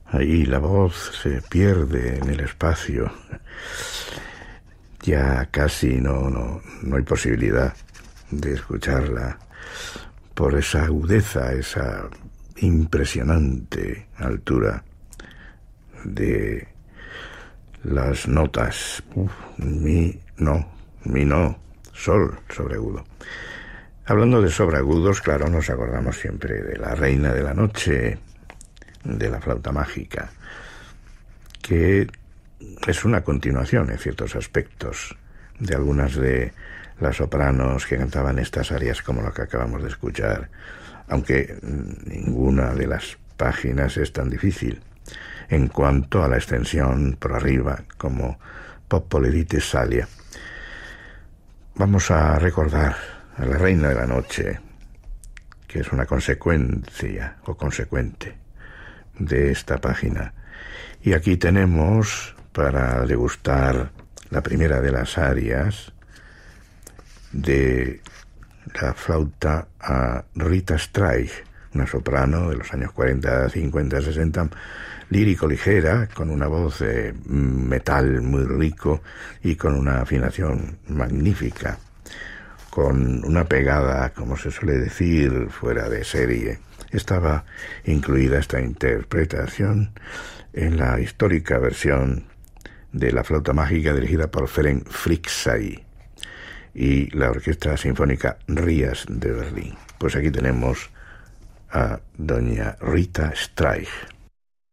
Ahí la voz se pierde en el espacio. Ya casi no hay posibilidad de escucharla por esa agudeza, esa impresionante altura de las notas. Mi no, sol sobreagudo. Hablando de sobreagudos, claro, nos acordamos siempre de la Reina de la Noche, de la flauta mágica, que es una continuación en ciertos aspectos de algunas de las sopranos que cantaban estas arias como lo que acabamos de escuchar, aunque ninguna de las páginas es tan difícil en cuanto a la extensión por arriba como Popoli di Tessalia. Vamos a recordar a la Reina de la Noche, que es una consecuencia o consecuente de esta página. Y aquí tenemos, para degustar la primera de las arias de la flauta a Rita Streich, una soprano de los años 40, 50, 60, lírico ligera, con una voz de metal muy rico y con una afinación magnífica, con una pegada, como se suele decir, fuera de serie. Estaba incluida esta interpretación en la histórica versión de la flauta mágica dirigida por Ferenc Fricsay y la Orquesta Sinfónica Rías de Berlín. Pues aquí tenemos a doña Rita Streich.